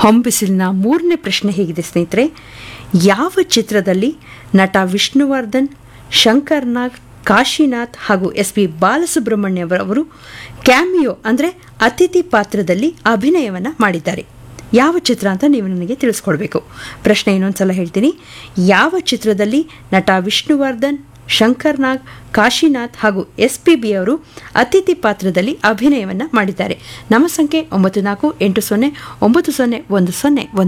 ಹೊಂಬಿಸಿಲಿನ ಮೂರನೇ ಪ್ರಶ್ನೆ ಹೇಗಿದೆ ಸ್ನೇಹಿತರೆ, ಯಾವ ಚಿತ್ರದಲ್ಲಿ ನಟ ವಿಷ್ಣುವರ್ಧನ್, ಶಂಕರ್ ನಾಗ್, ಕಾಶಿನಾಥ್ ಹಾಗೂ SP ಬಾಲಸುಬ್ರಹ್ಮಣ್ಯ ಅವರು ಕ್ಯಾಮಿಯೋ ಅಂದರೆ ಅತಿಥಿ ಪಾತ್ರದಲ್ಲಿ ಅಭಿನಯವನ್ನು ಮಾಡಿದ್ದಾರೆ? ಯಾವ ಚಿತ್ರ ಅಂತ ನೀವು ನನಗೆ ತಿಳಿಸ್ಕೊಡ್ಬೇಕು. ಪ್ರಶ್ನೆ ಇನ್ನೊಂದ್ಸಲ ಹೇಳ್ತೀನಿ. ಯಾವ ಚಿತ್ರದಲ್ಲಿ ನಟ ವಿಷ್ಣುವರ್ಧನ್, ಶಂಕರ್ ನಾಗ್, ಕಾಶಿನಾಥ್ ಹಾಗೂ SPB ಅವರು ಅತಿಥಿ ಪಾತ್ರದಲ್ಲಿ ಅಭಿನಯವನ್ನು ಮಾಡಿದ್ದಾರೆ? ನಮ್ಮ ಸಂಖ್ಯೆ 9480901010